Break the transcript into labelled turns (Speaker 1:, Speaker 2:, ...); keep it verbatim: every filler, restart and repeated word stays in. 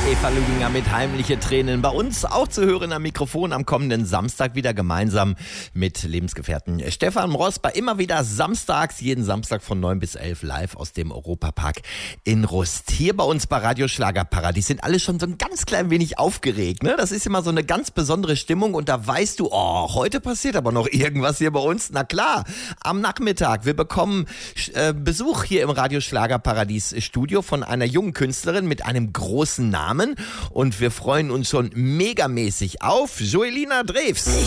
Speaker 1: Eva Lübinger mit Heimliche Tränen. Bei uns auch zu hören am Mikrofon am kommenden Samstag wieder gemeinsam mit Lebensgefährten Stefan Ross. Bei immer wieder samstags, jeden Samstag von neun bis elf live aus dem Europapark in Rust. Hier bei uns bei Radio Schlagerparadies sind alle schon so ein ganz klein wenig aufgeregt. Ne? Das ist immer so eine ganz besondere Stimmung und da weißt du, oh, heute passiert aber noch irgendwas hier bei uns. Na klar, am Nachmittag. Wir bekommen äh, Besuch hier im Radio Schlagerparadies Studio von einer jungen Künstlerin mit einem großen Namen und wir freuen uns schon megamäßig auf Joelina Drews.